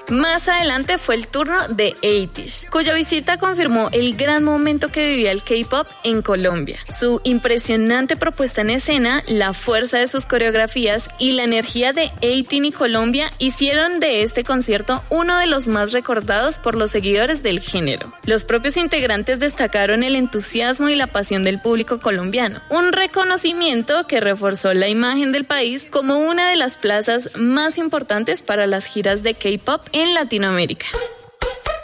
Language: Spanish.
Más adelante fue el turno de ATEEZ, cuya visita confirmó el gran momento que vivía el K-pop en Colombia. Su impresionante propuesta en escena, la fuerza de sus coreografías y la energía de ATEEZ y Colombia hicieron de este concierto uno de los más recordados por los seguidores del género. Los propios integrantes destacaron el entusiasmo y la pasión del público colombiano, un reconocimiento que reforzó la imagen del país como una de las plazas más importantes para las giras de K-pop en Latinoamérica.